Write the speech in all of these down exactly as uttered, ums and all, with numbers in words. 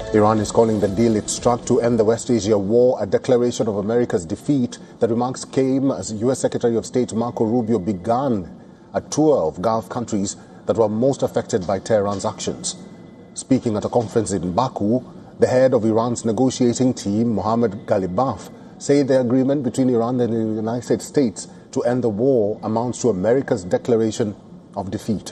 Iran is calling the deal it struck to end the West Asia war a declaration of America's defeat. The remarks came as U S Secretary of State Marco Rubio began a tour of Gulf countries that were most affected by Tehran's actions. Speaking at a conference in Baku, the head of Iran's negotiating team, Mohammad Ghalibaf, said the agreement between Iran and the United States to end the war amounts to America's declaration of defeat.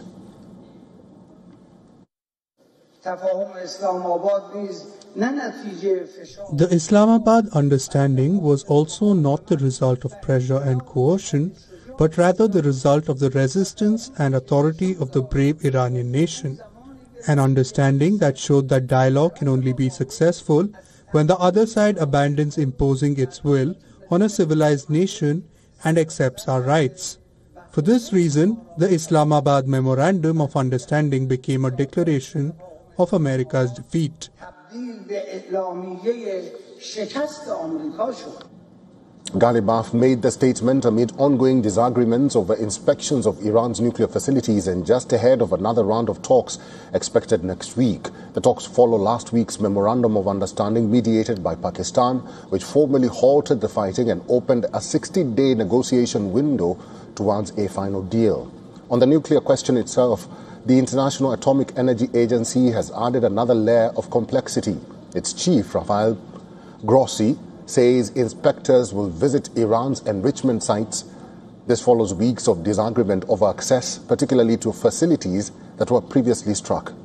The Islamabad understanding was also not the result of pressure and coercion, but rather the result of the resistance and authority of the brave Iranian nation. An understanding that showed that dialogue can only be successful when the other side abandons imposing its will on a civilized nation and accepts our rights. For this reason, the Islamabad Memorandum of Understanding became a declaration of America's defeat. Ghalibaf made the statement amid ongoing disagreements over inspections of Iran's nuclear facilities and just ahead of another round of talks expected next week. The talks follow last week's Memorandum of Understanding mediated by Pakistan, which formally halted the fighting and opened a sixty-day negotiation window towards a final deal. On the nuclear question itself, the International Atomic Energy Agency has added another layer of complexity. Its chief, Rafael Grossi, says inspectors will visit Iran's enrichment sites. This follows weeks of disagreement over access, particularly to facilities that were previously struck.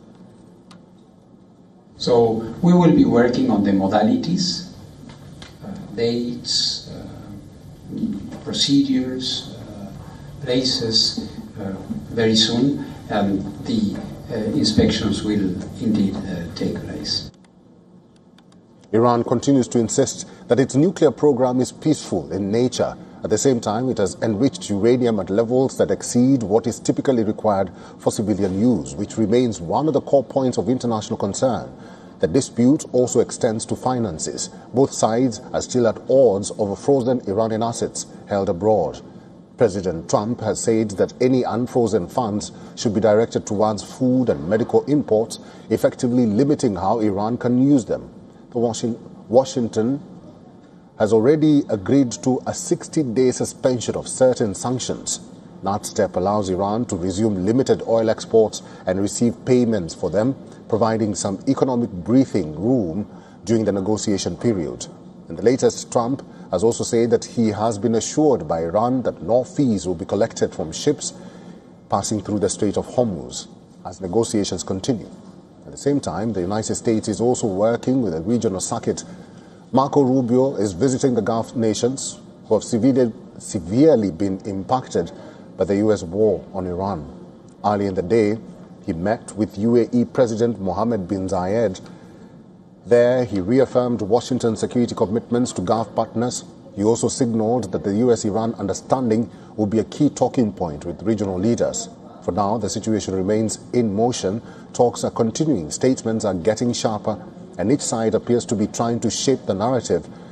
So we will be working on the modalities, uh, dates, uh, procedures, uh, places uh, very soon, and the uh, inspections will indeed uh, take place. Iran continues to insist that its nuclear program is peaceful in nature. At the same time, it has enriched uranium at levels that exceed what is typically required for civilian use, which remains one of the core points of international concern. The dispute also extends to finances. Both sides are still at odds over frozen Iranian assets held abroad. President Trump has said that any unfrozen funds should be directed towards food and medical imports, effectively limiting how Iran can use them. Washington has already agreed to a sixty-day suspension of certain sanctions. That step allows Iran to resume limited oil exports and receive payments for them, providing some economic breathing room during the negotiation period. In the latest, Trump has also said that he has been assured by Iran that no fees will be collected from ships passing through the Strait of Hormuz as negotiations continue. At the same time, the United States is also working with a regional circuit. Marco Rubio is visiting the Gulf nations who have severely, severely been impacted by the U S war on Iran. Early in the day, he met with U A E President Mohammed bin Zayed. There, he reaffirmed Washington's security commitments to Gulf partners. He also signaled that the U S Iran understanding will be a key talking point with regional leaders. For now, the situation remains in motion. Talks are continuing, statements are getting sharper, and each side appears to be trying to shape the narrative